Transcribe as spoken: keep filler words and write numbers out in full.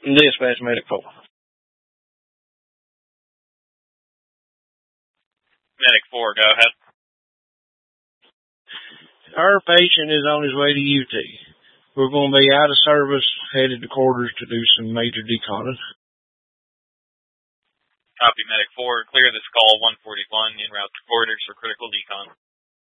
Dispatch Medic four. Medic four, go ahead. Our patient is on his way to U T. We're going to be out of service, headed to quarters to do some major deconning. Copy, Medic four. Clear this call one forty-one en route to quarters for critical decon.